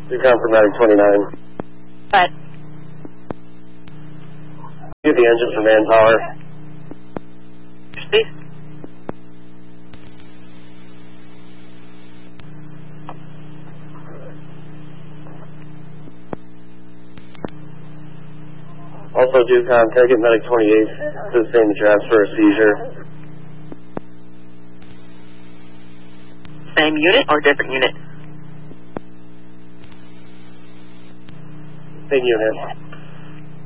You come from Medic 29. But Get the engine for manpower. please. Also, Ducom, target Medic 28, sustain the transfer of seizure. Same unit or different unit? Same unit.